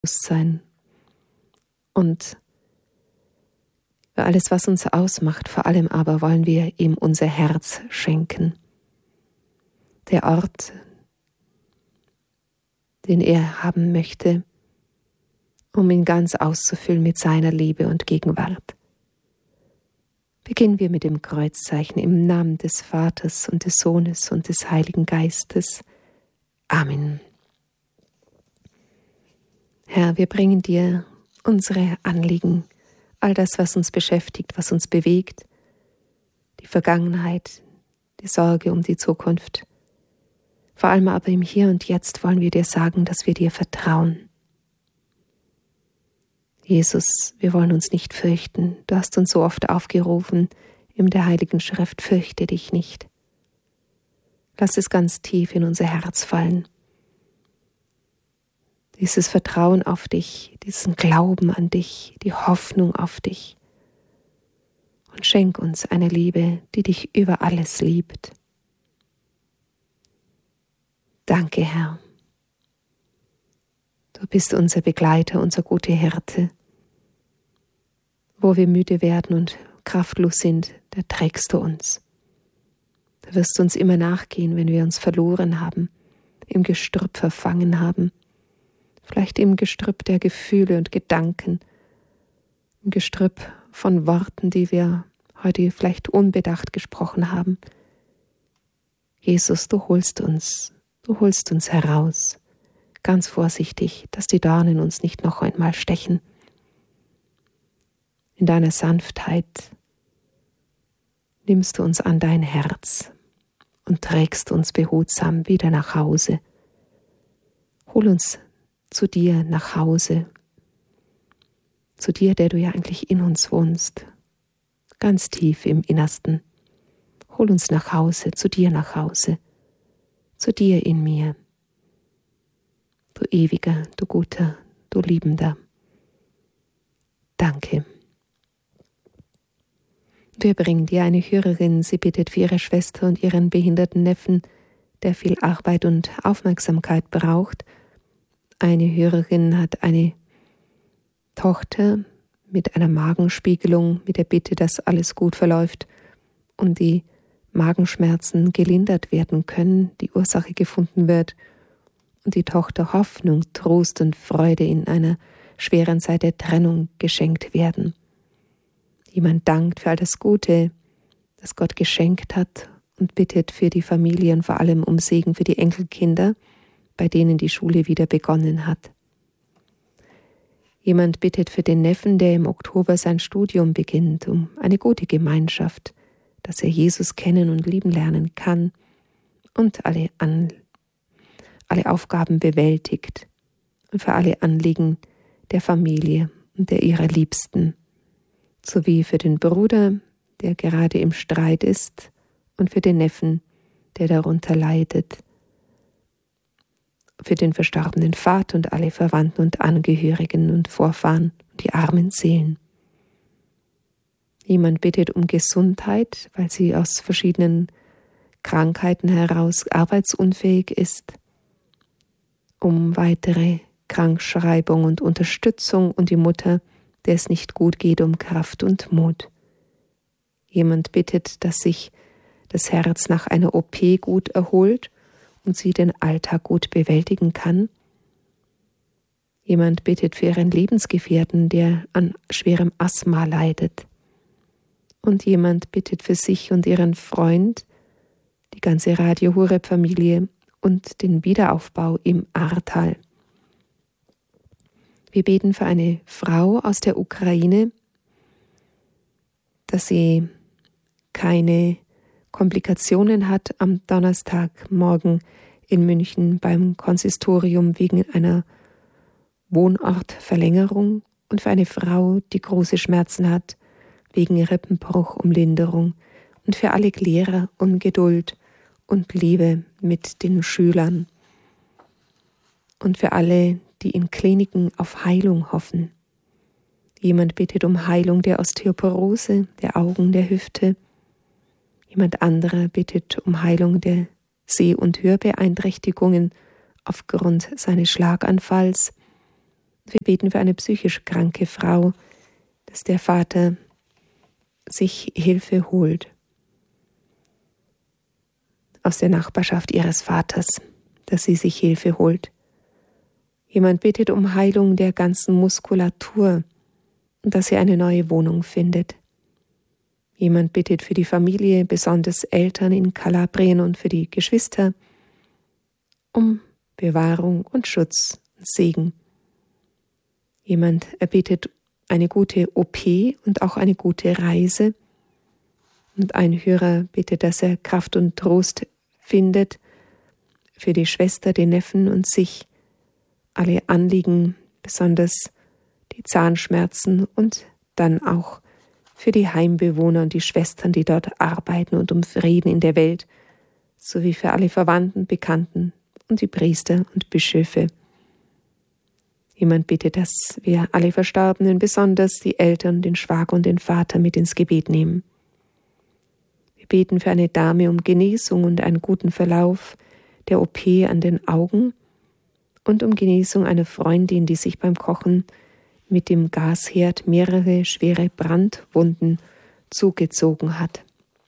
Bewusstsein und für alles, was uns ausmacht. Vor allem aber wollen wir ihm unser Herz schenken. Der Ort, den er haben möchte, um ihn ganz auszufüllen mit seiner Liebe und Gegenwart. Beginnen wir mit dem Kreuzzeichen im Namen des Vaters und des Sohnes und des Heiligen Geistes. Amen. Herr, wir bringen dir unsere Anliegen, all das, was uns beschäftigt, was uns bewegt, die Vergangenheit, die Sorge um die Zukunft. Vor allem aber im Hier und Jetzt wollen wir dir sagen, dass wir dir vertrauen. Jesus, wir wollen uns nicht fürchten. Du hast uns so oft aufgerufen in der Heiligen Schrift, fürchte dich nicht. Lass es ganz tief in unser Herz fallen. Dieses Vertrauen auf dich, diesen Glauben an dich, die Hoffnung auf dich. Und schenk uns eine Liebe, die dich über alles liebt. Danke, Herr. Du bist unser Begleiter, unser guter Hirte. Wo wir müde werden und kraftlos sind, da trägst du uns. Da wirst du uns immer nachgehen, wenn wir uns verloren haben, im Gestrüpp verfangen haben, vielleicht im Gestrüpp der Gefühle und Gedanken, im Gestrüpp von Worten, die wir heute vielleicht unbedacht gesprochen haben. Jesus, du holst uns heraus, ganz vorsichtig, dass die Dornen uns nicht noch einmal stechen. In deiner Sanftheit nimmst du uns an dein Herz und trägst uns behutsam wieder nach Hause. Hol uns zu dir nach Hause, zu dir, der du ja eigentlich in uns wohnst, ganz tief im Innersten. Hol uns nach Hause, zu dir in mir. Du ewiger, du guter, du liebender. Danke. Wir bringen dir eine Hörerin, sie bittet für ihre Schwester und ihren behinderten Neffen, der viel Arbeit und Aufmerksamkeit braucht. Eine Hörerin hat eine Tochter mit einer Magenspiegelung, mit der Bitte, dass alles gut verläuft und die Magenschmerzen gelindert werden können, die Ursache gefunden wird und die Tochter Hoffnung, Trost und Freude in einer schweren Zeit der Trennung geschenkt werden. Jemand dankt für all das Gute, das Gott geschenkt hat und bittet für die Familie und vor allem um Segen für die Enkelkinder, bei denen die Schule wieder begonnen hat. Jemand bittet für den Neffen, der im Oktober sein Studium beginnt, um eine gute Gemeinschaft, dass er Jesus kennen und lieben lernen kann und alle Aufgaben bewältigt und für alle Anliegen der Familie und der ihrer Liebsten, sowie für den Bruder, der gerade im Streit ist, und für den Neffen, der darunter leidet, für den verstorbenen Vater und alle Verwandten und Angehörigen und Vorfahren und die armen Seelen. Jemand bittet um Gesundheit, weil sie aus verschiedenen Krankheiten heraus arbeitsunfähig ist, um weitere Krankschreibung und Unterstützung und die Mutter, der es nicht gut geht, um Kraft und Mut. Jemand bittet, dass sich das Herz nach einer OP gut erholt und sie den Alltag gut bewältigen kann. Jemand bittet für ihren Lebensgefährten, der an schwerem Asthma leidet. Und jemand bittet für sich und ihren Freund, die ganze Radio Horeb-Familie und den Wiederaufbau im Ahrtal. Wir beten für eine Frau aus der Ukraine, dass sie keine Komplikationen hat am Donnerstagmorgen in München beim Konsistorium wegen einer Wohnortverlängerung und für eine Frau, die große Schmerzen hat wegen Rippenbruch, um Linderung und für alle Lehrer um Geduld und Liebe mit den Schülern und für alle, die in Kliniken auf Heilung hoffen. Jemand bittet um Heilung der Osteoporose, der Augen, der Hüfte. Jemand anderer bittet um Heilung der Seh- und Hörbeeinträchtigungen aufgrund seines Schlaganfalls Wir beten für eine psychisch kranke Frau, dass der Vater sich Hilfe holt aus der Nachbarschaft ihres Vaters, dass sie sich Hilfe holt. Jemand bittet um Heilung der ganzen Muskulatur und dass sie eine neue Wohnung findet. Jemand bittet für die Familie, besonders Eltern in Kalabrien und für die Geschwister, um Bewahrung und Schutz und Segen. Jemand erbittet eine gute OP und auch eine gute Reise. Und ein Hörer bittet, dass er Kraft und Trost findet für die Schwester, den Neffen und sich, alle Anliegen, besonders die Zahnschmerzen und dann auch für die Heimbewohner und die Schwestern, die dort arbeiten und um Frieden in der Welt, sowie für alle Verwandten, Bekannten und die Priester und Bischöfe. Jemand bittet, dass wir alle Verstorbenen, besonders die Eltern, den Schwager und den Vater mit ins Gebet nehmen. Wir beten für eine Dame um Genesung und einen guten Verlauf der OP an den Augen und um Genesung einer Freundin, die sich beim Kochen mit dem Gasherd mehrere schwere Brandwunden zugezogen hat.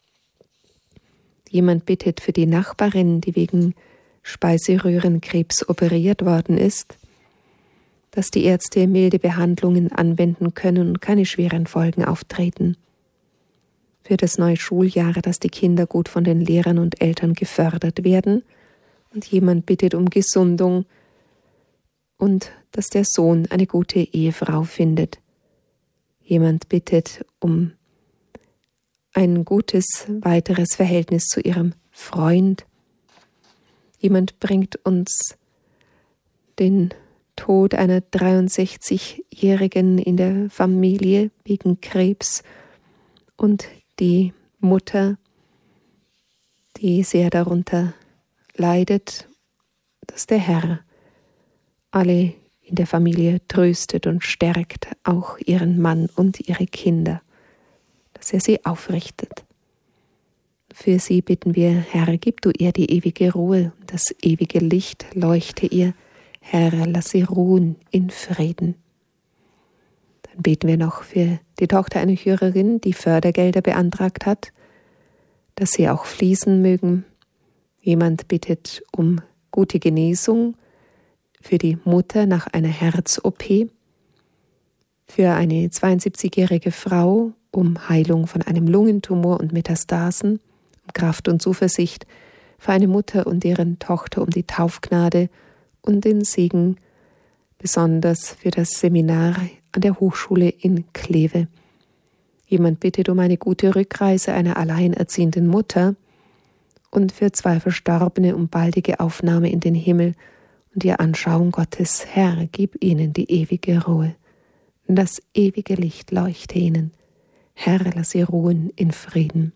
Jemand bittet für die Nachbarin, die wegen Speiseröhrenkrebs operiert worden ist, dass die Ärzte milde Behandlungen anwenden können und keine schweren Folgen auftreten. Für das neue Schuljahr, dass die Kinder gut von den Lehrern und Eltern gefördert werden, und jemand bittet um Gesundung und dass der Sohn eine gute Ehefrau findet. Jemand bittet um ein gutes weiteres Verhältnis zu ihrem Freund. Jemand bringt uns den Tod einer 63-Jährigen in der Familie wegen Krebs und die Mutter, die sehr darunter leidet, dass der Herr alle in der Familie tröstet und stärkt, auch ihren Mann und ihre Kinder, dass er sie aufrichtet. Für sie bitten wir, Herr, gib du ihr die ewige Ruhe, das ewige Licht leuchte ihr, Herr, lass sie ruhen in Frieden. Dann beten wir noch für die Tochter einer Hörerin, die Fördergelder beantragt hat, dass sie auch fließen mögen. Jemand bittet um gute Genesung für die Mutter nach einer Herz-OP, für eine 72-jährige Frau um Heilung von einem Lungentumor und Metastasen, um Kraft und Zuversicht, für eine Mutter und deren Tochter um die Taufgnade und den Segen, besonders für das Seminar an der Hochschule in Kleve. Jemand bittet um eine gute Rückreise einer alleinerziehenden Mutter und für 2 Verstorbene um baldige Aufnahme in den Himmel und die Anschauung Gottes. Herr, gib ihnen die ewige Ruhe. Das ewige Licht leuchte ihnen. Herr, lass sie ruhen in Frieden.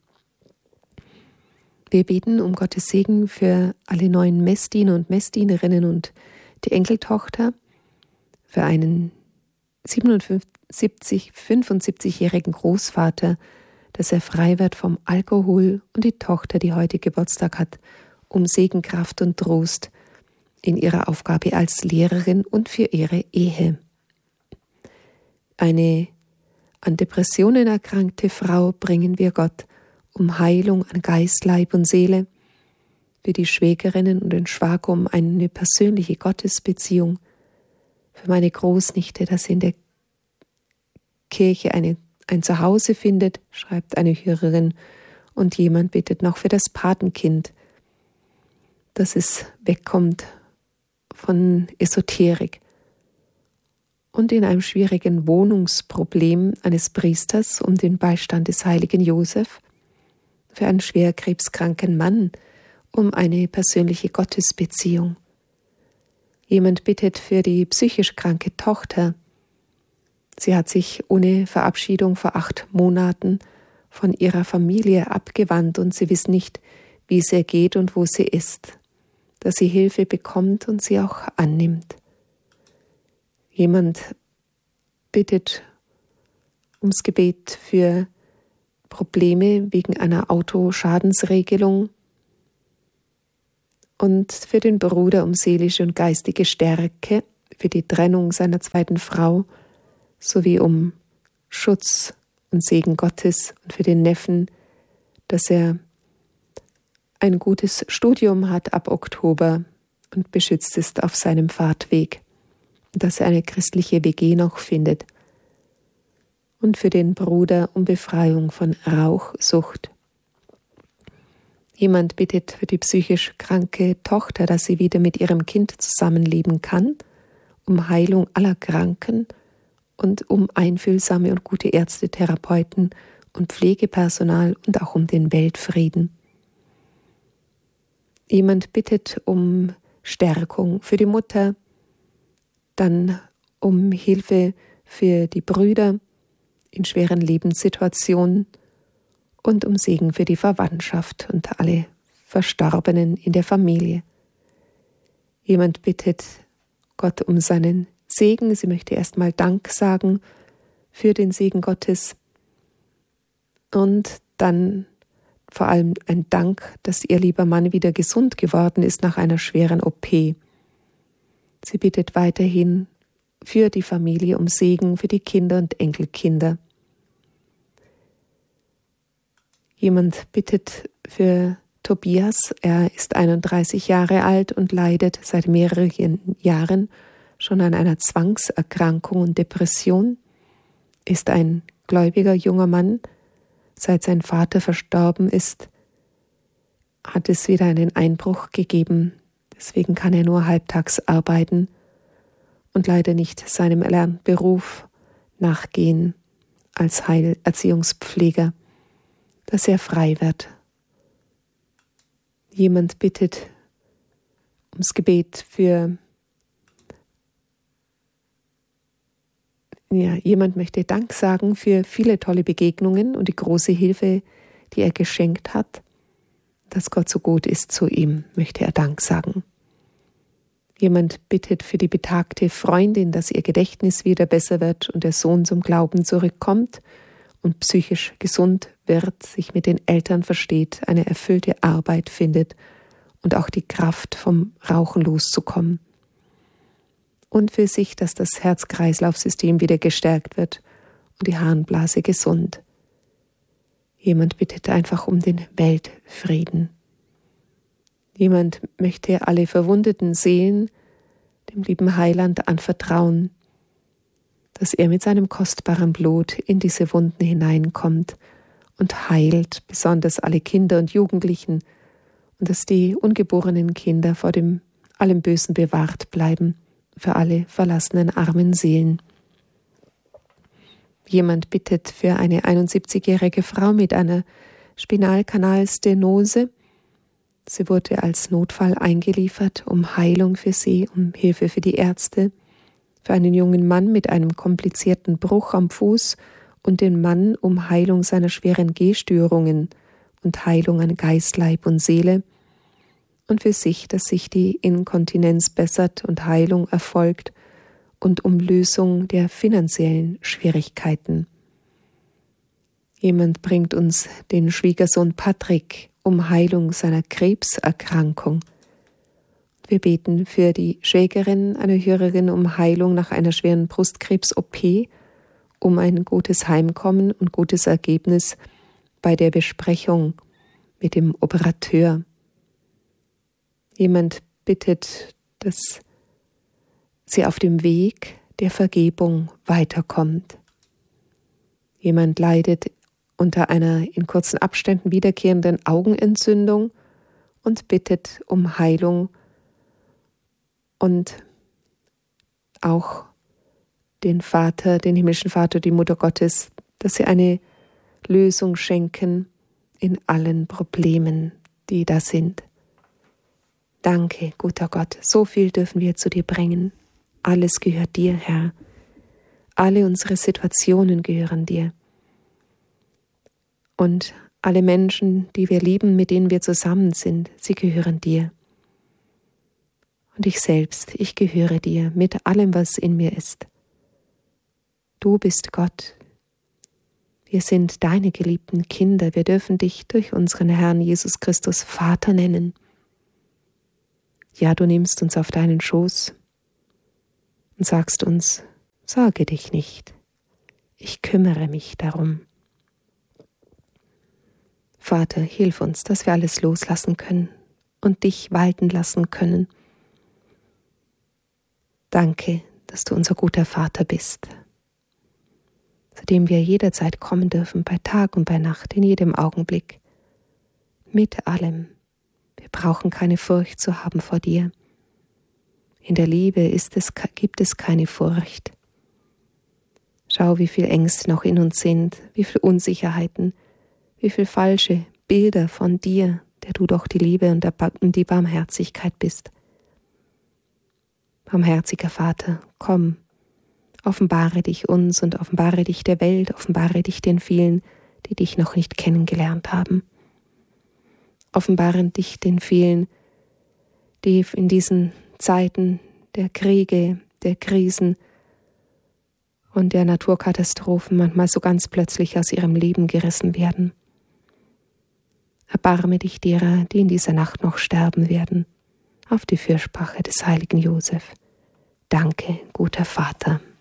Wir beten um Gottes Segen für alle neuen Messdiener und Messdienerinnen und die Enkeltochter, für einen 75-jährigen Großvater, dass er frei wird vom Alkohol, und die Tochter, die heute Geburtstag hat, um Segen, Kraft und Trost in ihrer Aufgabe als Lehrerin und für ihre Ehe. Eine an Depressionen erkrankte Frau bringen wir Gott um Heilung an Geist, Leib und Seele, für die Schwägerinnen und den Schwager um eine persönliche Gottesbeziehung, für meine Großnichte, dass sie in der Kirche ein Zuhause findet, schreibt eine Hörerin, und jemand bittet noch für das Patenkind, dass es wegkommt von Esoterik. Und in einem schwierigen Wohnungsproblem eines Priesters um den Beistand des heiligen Josef, für einen schwer krebskranken Mann um eine persönliche Gottesbeziehung. Jemand bittet für die psychisch kranke Tochter. Sie hat sich ohne Verabschiedung vor 8 Monaten von ihrer Familie abgewandt und sie wissen nicht, wie es ihr geht und wo sie ist, dass sie Hilfe bekommt und sie auch annimmt. Jemand bittet ums Gebet für Probleme wegen einer Autoschadensregelung und für den Bruder um seelische und geistige Stärke, für die Trennung seiner zweiten Frau, sowie um Schutz und Segen Gottes und für den Neffen, dass er ein gutes Studium hat ab Oktober und beschützt ist auf seinem Fahrtweg, und dass er eine christliche WG noch findet. Und für den Bruder um Befreiung von Rauchsucht. Jemand bittet für die psychisch kranke Tochter, dass sie wieder mit ihrem Kind zusammenleben kann, um Heilung aller Kranken und um einfühlsame und gute Ärzte, Therapeuten und Pflegepersonal und auch um den Weltfrieden. Jemand bittet um Stärkung für die Mutter, dann um Hilfe für die Brüder in schweren Lebenssituationen und um Segen für die Verwandtschaft und alle Verstorbenen in der Familie. Jemand bittet Gott um seinen Segen. Sie möchte erstmal Dank sagen für den Segen Gottes und dann vor allem ein Dank, dass ihr lieber Mann wieder gesund geworden ist nach einer schweren OP. Sie bittet weiterhin für die Familie um Segen, für die Kinder und Enkelkinder. Jemand bittet für Tobias. Er ist 31 Jahre alt und leidet seit mehreren Jahren schon an einer Zwangserkrankung und Depression, ist ein gläubiger junger Mann. Seit sein Vater verstorben ist, hat es wieder einen Einbruch gegeben. Deswegen kann er nur halbtags arbeiten und leider nicht seinem Lernberuf nachgehen als Heilerziehungspfleger, dass er frei wird. Jemand bittet ums Gebet für jemand möchte Dank sagen für viele tolle Begegnungen und die große Hilfe, die er geschenkt hat. Dass Gott so gut ist zu ihm, möchte er Dank sagen. Jemand bittet für die betagte Freundin, dass ihr Gedächtnis wieder besser wird und der Sohn zum Glauben zurückkommt und psychisch gesund wird, sich mit den Eltern versteht, eine erfüllte Arbeit findet und auch die Kraft vom Rauchen loszukommen. Und für sich, dass das Herz-Kreislauf-System wieder gestärkt wird und die Harnblase gesund. Jemand bittet einfach um den Weltfrieden. Jemand möchte alle verwundeten Seelen dem lieben Heiland anvertrauen, dass er mit seinem kostbaren Blut in diese Wunden hineinkommt und heilt, besonders alle Kinder und Jugendlichen, und dass die ungeborenen Kinder vor dem allem Bösen bewahrt bleiben, für alle verlassenen armen Seelen. Jemand bittet für eine 71-jährige Frau mit einer Spinalkanalstenose. Sie wurde als Notfall eingeliefert, um Heilung für sie, um Hilfe für die Ärzte, für einen jungen Mann mit einem komplizierten Bruch am Fuß und den Mann um Heilung seiner schweren Gehstörungen und Heilung an Geist, Leib und Seele, und für sich, dass sich die Inkontinenz bessert und Heilung erfolgt und um Lösung der finanziellen Schwierigkeiten. Jemand bringt uns den Schwiegersohn Patrick um Heilung seiner Krebserkrankung. Wir beten für die Schwägerin, eine Hörerin, um Heilung nach einer schweren Brustkrebs-OP, um ein gutes Heimkommen und gutes Ergebnis bei der Besprechung mit dem Operateur. Jemand bittet, dass sie auf dem Weg der Vergebung weiterkommt. Jemand leidet unter einer in kurzen Abständen wiederkehrenden Augenentzündung und bittet um Heilung und auch den Vater, den himmlischen Vater, die Mutter Gottes, dass sie eine Lösung schenken in allen Problemen, die da sind. Danke, guter Gott, so viel dürfen wir zu dir bringen. Alles gehört dir, Herr. Alle unsere Situationen gehören dir. Und alle Menschen, die wir lieben, mit denen wir zusammen sind, sie gehören dir. Und ich selbst, ich gehöre dir mit allem, was in mir ist. Du bist Gott. Wir sind deine geliebten Kinder. Wir dürfen dich durch unseren Herrn Jesus Christus Vater nennen. Ja, du nimmst uns auf deinen Schoß und sagst uns, sorge dich nicht, ich kümmere mich darum. Vater, hilf uns, dass wir alles loslassen können und dich walten lassen können. Danke, dass du unser guter Vater bist, zu dem wir jederzeit kommen dürfen, bei Tag und bei Nacht, in jedem Augenblick, mit allem. Wir brauchen keine Furcht zu haben vor dir. In der Liebe gibt es keine Furcht. Schau, wie viele Ängste noch in uns sind, wie viele Unsicherheiten, wie viele falsche Bilder von dir, der du doch die Liebe und die Barmherzigkeit bist. Barmherziger Vater, komm, offenbare dich uns und offenbare dich der Welt, offenbare dich den vielen, die dich noch nicht kennengelernt haben. Offenbare dich den vielen, die in diesen Zeiten der Kriege, der Krisen und der Naturkatastrophen manchmal so ganz plötzlich aus ihrem Leben gerissen werden. Erbarme dich derer, die in dieser Nacht noch sterben werden, auf die Fürsprache des heiligen Josef. Danke, guter Vater.